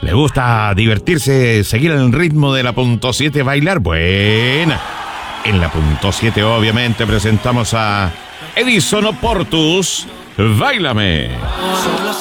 ¿Le gusta divertirse, seguir el ritmo de la punto 7, bailar? Buena. En la punto 7 obviamente presentamos a Edison Oportus, Báilame.